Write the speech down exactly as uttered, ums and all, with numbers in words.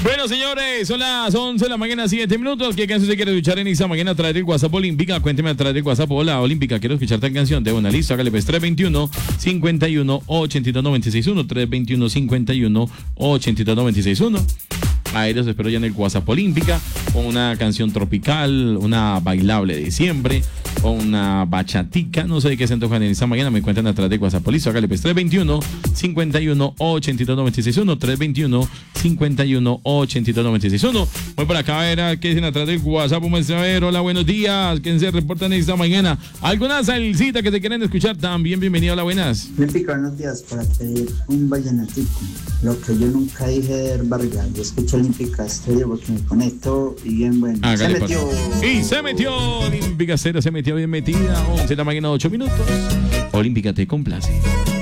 Bueno, señores, son las once de la mañana, siete minutos. ¿Qué canción se quiere escuchar en esta mañana a través del WhatsApp Olímpica? Cuénteme a través del WhatsApp. Hola, Olímpica, quiero escuchar tal canción. De una lista, hágale pues tres veintiuno, cincuenta y uno, ochenta y dos, noventa y seis uno. tres veintiuno, cincuenta y uno, ochenta y dos, noventa y seis uno. Ahí los espero ya en el WhatsApp Olímpica con una canción tropical, una bailable de diciembre, o una bachatica, no sé de qué se antojan en esta mañana, me cuentan atrás de WhatsApp. Listo, hágale pues tres veintiuno, cincuenta y uno, ochenta y dos, noventa y seis uno, tres veintiuno, cincuenta y uno, ochenta y dos, noventa y seis uno. Voy por acá a ver a qué dicen atrás del WhatsApp, vamos a ver, hola, buenos días, ¿quién se reportan esta mañana? ¿Alguna salsita que te quieren escuchar? También bienvenido, hola, buenas. Olímpica, buenos días, para pedir un vallenatico, lo que yo nunca dije de Herbarga, yo escucho Olímpica Estéreo porque me conecto y bien bueno. Hágale, se metió. Y se metió, Olímpica Estéreo se metió bien metida, once de la mañana, ocho minutos. Olímpica te complace.